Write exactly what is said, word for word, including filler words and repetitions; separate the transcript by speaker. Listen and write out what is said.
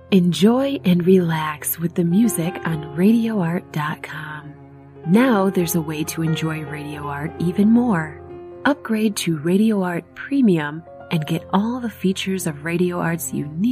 Speaker 1: Enjoy and relax with the music on radio art dot com. Now there's a way to enjoy Radio Art even more. Upgrade to Radio Art Premium and get all the features of Radio Art's unique